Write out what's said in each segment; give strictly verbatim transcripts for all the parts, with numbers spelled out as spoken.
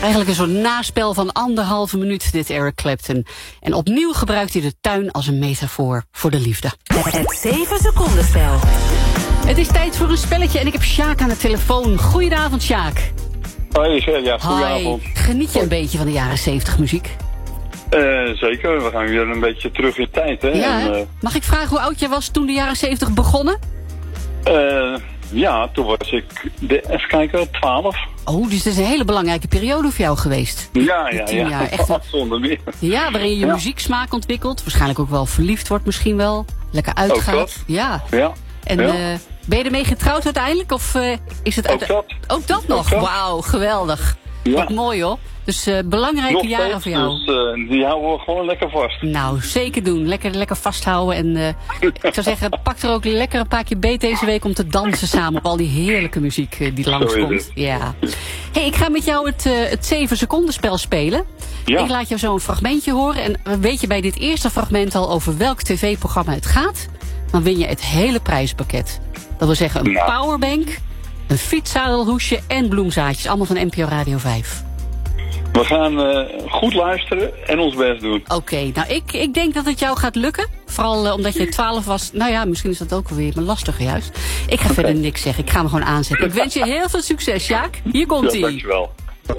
Eigenlijk een soort naspel van anderhalve minuut, dit Eric Clapton. En opnieuw gebruikt hij de tuin als een metafoor voor de liefde. Het zeven seconden spel. Het is tijd voor een spelletje en ik heb Sjaak aan de telefoon. Goedenavond, Sjaak. Hoi, ja, goedenavond. Hi. Geniet je een beetje van de jaren zeventig muziek? Uh, zeker, we gaan weer een beetje terug in tijd, hè. Ja, en, uh, mag ik vragen hoe oud jij was toen de jaren zeventig begonnen? Uh, ja, toen was ik, de, even kijken, twaalf. Oh, dus dat is een hele belangrijke periode voor jou geweest. Ja, ja, ja. Jaar, echt een... Zonder meer. Ja, waarin je je ja. muzieksmaak ontwikkelt. Waarschijnlijk ook wel verliefd wordt misschien wel. Lekker uitgaat. Ook dat. Ja. Ja. En ja. Uh, ben je ermee getrouwd uiteindelijk? Of uh, is het ook uit... dat. Ook dat nog? Wauw, geweldig. Ja. Wat mooi hoor. Dus uh, belangrijke nog jaren steeds, voor jou. Dus uh, die houden we gewoon lekker vast. Nou, zeker doen. Lekker, lekker vasthouden. En uh, ik zou zeggen, pak er ook lekker een paar keer beet deze week om te dansen samen op al die heerlijke muziek uh, die langskomt. Ja. Hey, ik ga met jou het, uh, het zeven seconden spel spelen. Ja. Ik laat jou zo een fragmentje horen. En weet je bij dit eerste fragment al over welk tv-programma het gaat? Dan win je het hele prijspakket. Dat wil zeggen een nou. powerbank, een fietszadelhoesje en bloemzaadjes. Allemaal van N P O Radio vijf. We gaan uh, goed luisteren en ons best doen. Oké, okay, nou ik, ik denk dat het jou gaat lukken. Vooral uh, omdat je twaalf was. Nou ja, misschien is dat ook wel weer maar lastiger juist. Ik ga okay. verder niks zeggen. Ik ga hem gewoon aanzetten. Ik wens je heel veel succes, Sjaak. Hier komt hij. Ja, dankjewel.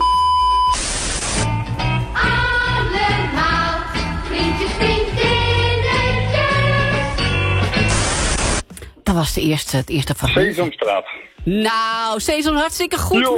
Allemaal vriendjes, vriendinnetjes. Dat was de eerste, het eerste fragment. Sesamstraat. Nou, Sesam, hartstikke goed.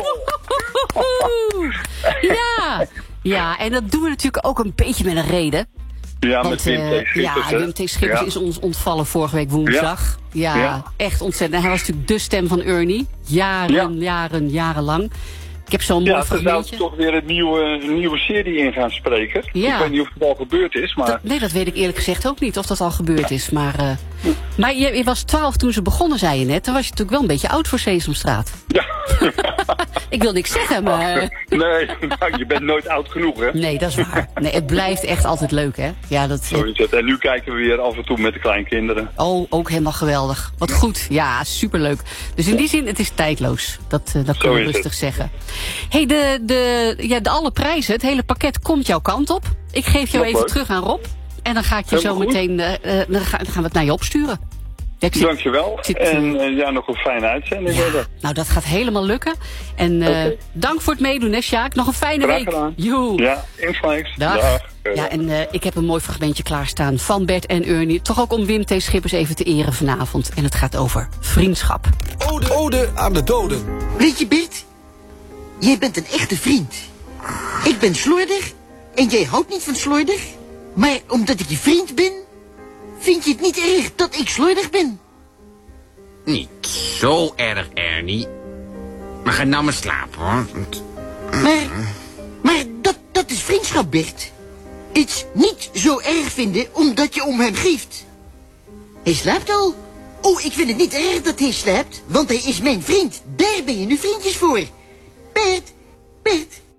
Ja, ja, en dat doen we natuurlijk ook een beetje met een reden. Ja, Want, met Wim T. Schippers. Ja, Wim T. Schippers ja. is ons ontvallen vorige week woensdag. Ja, ja, ja, echt ontzettend. Hij was natuurlijk de stem van Ernie. Jaren, ja. jaren, jarenlang. Ik heb zo'n mooi ja, fragmentje. Ja, toch weer een nieuwe, een nieuwe serie in gaan spreken. Ja. Ik weet niet of het al gebeurd is, maar... Dat, nee, dat weet ik eerlijk gezegd ook niet of dat al gebeurd is. Maar, uh, maar je, je was twaalf toen ze begonnen, zei je net. Dan was je natuurlijk wel een beetje oud voor Sesamstraat. Ja. Ik wil niks zeggen, maar... Nee, nou, je bent nooit oud genoeg, hè? Nee, dat is waar. Nee, het blijft echt altijd leuk, hè? Ja, dat... Zo is het. En nu kijken we weer af en toe met de kleinkinderen. Oh, ook helemaal geweldig. Wat goed. Ja, superleuk. Dus in die zin, het is tijdloos. Dat, uh, dat kan ik rustig het. zeggen. Hey, de, de, ja, de alle prijzen, het hele pakket komt jouw kant op. Ik geef jou ja, even leuk. terug aan Rob. En dan ga ik je Helemaal zo goed. meteen... Uh, uh, dan, gaan, dan gaan we het naar je opsturen. Ja, zit, Dankjewel. Zit, en uh, ja, nog een fijne uitzending. Ja, nou, dat gaat helemaal lukken. En uh, okay. dank voor het meedoen, hè, Sjaak. Nog een fijne Graag week. Gedaan. Joe. Ja, insgelijks. Dag. Dag. Ja, en uh, ik heb een mooi fragmentje klaarstaan van Bert en Ernie. Toch ook om Wim T. Schippers even te eren vanavond. En het gaat over vriendschap. Ode, ode aan de doden. Weet je, Bert? Jij bent een echte vriend. Ik ben slordig en jij houdt niet van slordig. Maar omdat ik je vriend ben, vind je het niet erg dat ik slordig ben. Niet zo erg, Ernie. Maar ga nou maar slapen, hoor. Maar, maar dat, dat is vriendschap, Bert. Iets niet zo erg vinden omdat je om hem geeft. Hij slaapt al. Oh, ik vind het niet erg dat hij slaapt, want hij is mijn vriend. Daar ben je nu vriendjes voor. Bert, Bert...